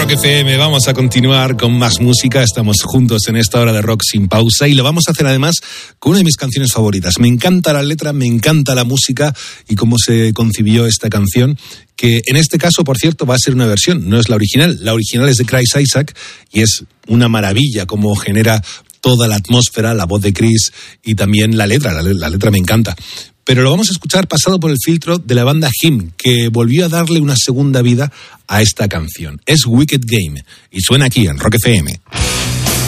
Rock FM, vamos a continuar con más música. Estamos juntos en esta hora de rock sin pausa y lo vamos a hacer además con una de mis canciones favoritas. Me encanta la letra, me encanta la música y cómo se concibió esta canción, que en este caso, por cierto, va a ser una versión, no es la original. La original es de Chris Isaak y es una maravilla cómo genera toda la atmósfera, la voz de Chris y también la letra me encanta. Pero lo vamos a escuchar pasado por el filtro de la banda Him, que volvió a darle una segunda vida a esta canción. Es Wicked Game y suena aquí en Rock FM.